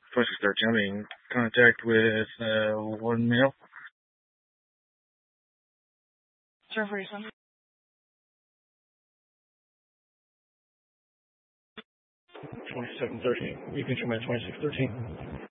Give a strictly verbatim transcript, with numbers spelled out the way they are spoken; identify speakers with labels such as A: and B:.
A: twenty-six thirteen. I'm in contact with uh, one male.
B: Sure, for your son.
A: twenty-seven thirteen. You can show me twenty-six thirteen.